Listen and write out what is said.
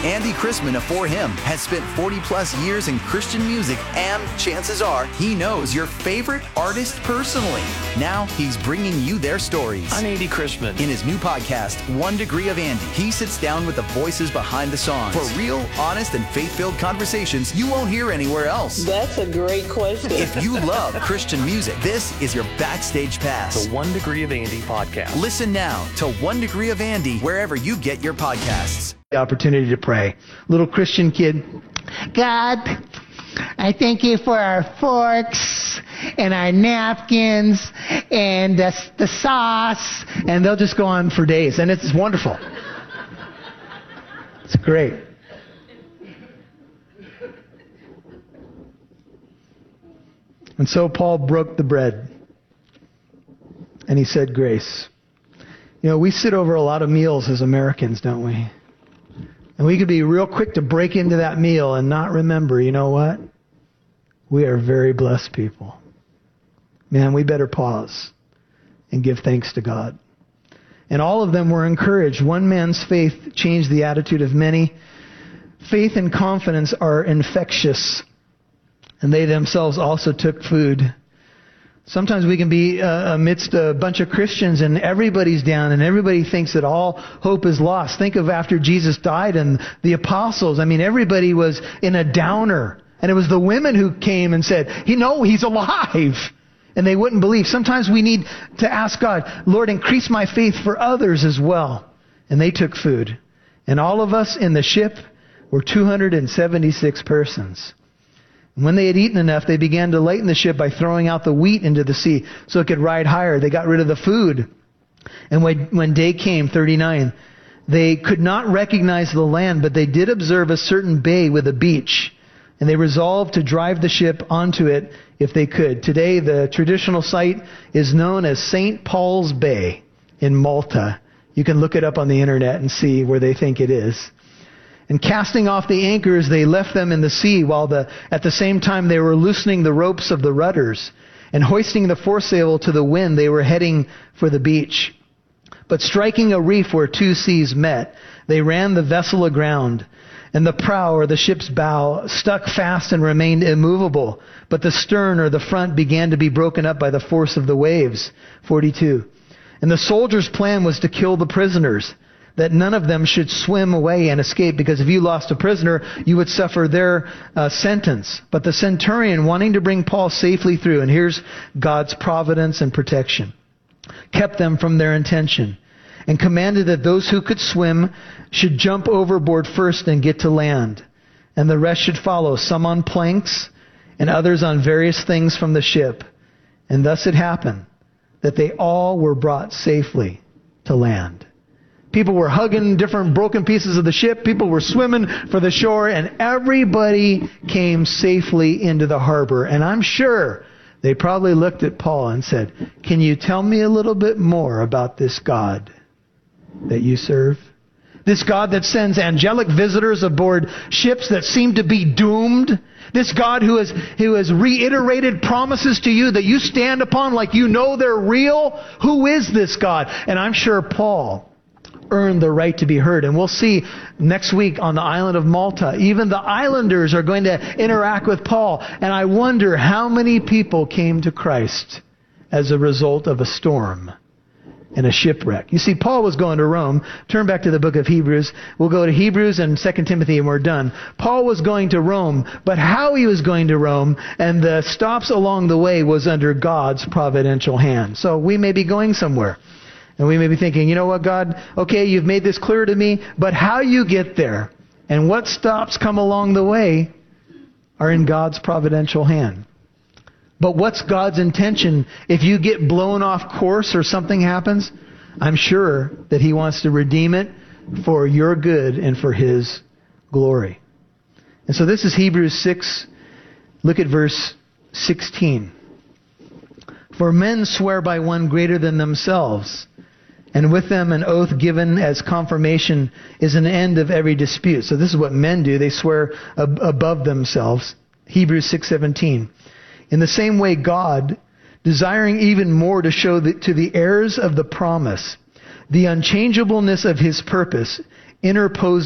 Andy Chrisman of For Him has spent 40 plus years in Christian music, and chances are he knows your favorite artist personally. Now he's bringing you their stories. I'm Andy Chrisman. In his new podcast, 1 Degree of Andy, he sits down with the voices behind the songs for real, honest, and faith-filled conversations you won't hear anywhere else. That's a great question. If you love Christian music, this is your backstage pass. The 1 Degree of Andy podcast. Listen now to 1 Degree of Andy wherever you get your podcasts. The opportunity to pray. Little Christian kid. God, I thank you for our forks and our napkins and the sauce. And they'll just go on for days. And it's wonderful. It's great. And so Paul broke the bread. And he said grace. You know, we sit over a lot of meals as Americans, don't we? And we could be real quick to break into that meal and not remember, you know what? We are very blessed people. Man, we better pause and give thanks to God. And all of them were encouraged. One man's faith changed the attitude of many. Faith and confidence are infectious. And they themselves also took food. Sometimes we can be amidst a bunch of Christians and everybody's down and everybody thinks that all hope is lost. Think of after Jesus died and the apostles. I mean, everybody was in a downer. And it was the women who came and said, he's alive. And they wouldn't believe. Sometimes we need to ask God, Lord, increase my faith for others as well. And they took food. And all of us in the ship were 276 persons. And when they had eaten enough, they began to lighten the ship by throwing out the wheat into the sea so it could ride higher. They got rid of the food. And when day came, 39, they could not recognize the land, but they did observe a certain bay with a beach. And they resolved to drive the ship onto it if they could. Today, the traditional site is known as St. Paul's Bay in Malta. You can look it up on the internet and see where they think it is. And casting off the anchors, they left them in the sea while at the same time they were loosening the ropes of the rudders and hoisting the foresail to the wind. They were heading for the beach. But striking a reef where two seas met, they ran the vessel aground. And the prow, or the ship's bow, stuck fast and remained immovable. But the stern, or the front, began to be broken up by the force of the waves. 42. And the soldiers' plan was to kill the prisoners, that none of them should swim away and escape, because if you lost a prisoner, you would suffer their sentence. But the centurion, wanting to bring Paul safely through, and here's God's providence and protection, kept them from their intention, and commanded that those who could swim should jump overboard first and get to land, and the rest should follow, some on planks, and others on various things from the ship. And thus it happened that they all were brought safely to land. People were hugging different broken pieces of the ship. People were swimming for the shore. And everybody came safely into the harbor. And I'm sure they probably looked at Paul and said, can you tell me a little bit more about this God that you serve? This God that sends angelic visitors aboard ships that seem to be doomed. This God who has reiterated promises to you that you stand upon like you know they're real. Who is this God? And I'm sure Paul earned the right to be heard. And we'll see next week on the island of Malta. Even the islanders are going to interact with Paul. And I wonder how many people came to Christ as a result of a storm and a shipwreck. You see, Paul was going to Rome. Turn back to the book of Hebrews. We'll go to Hebrews and 2 Timothy and we're done. Paul was going to Rome, but how he was going to Rome and the stops along the way was under God's providential hand. So we may be going somewhere. And we may be thinking, you know what, God, okay, you've made this clear to me, but how you get there and what stops come along the way are in God's providential hand. But what's God's intention if you get blown off course or something happens? I'm sure that He wants to redeem it for your good and for His glory. And so this is Hebrews 6. Look at verse 16. For men swear by one greater than themselves, and with them an oath given as confirmation is an end of every dispute. So this is what men do. They swear above themselves. Hebrews 6:17. In the same way, God, desiring even more to show to the heirs of the promise the unchangeableness of His purpose, interposed